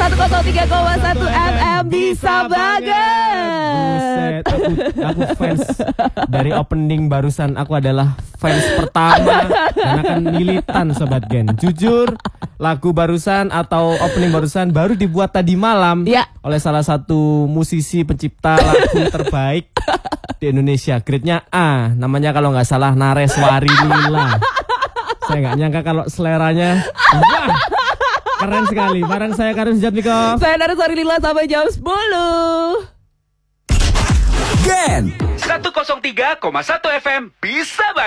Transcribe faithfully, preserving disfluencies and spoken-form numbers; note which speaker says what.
Speaker 1: seratus tiga koma satu F M bisa banget.
Speaker 2: Buset, aku, aku fans dari opening barusan. Aku adalah fans pertama dan akan militan Sobat Gen. Jujur, lagu barusan atau opening barusan baru dibuat tadi malam
Speaker 1: ya.
Speaker 2: oleh salah satu musisi pencipta lagu terbaik di Indonesia. Grade-nya A, namanya kalau nggak salah Nareswari Lila. Saya nggak nyangka kalau seleranya wah, keren sekali. Bareng saya Karim Sujatmiko.
Speaker 1: Saya Nareswari Lila sampai jam sepuluh.
Speaker 3: Gen seratus tiga koma satu F M bisa banget.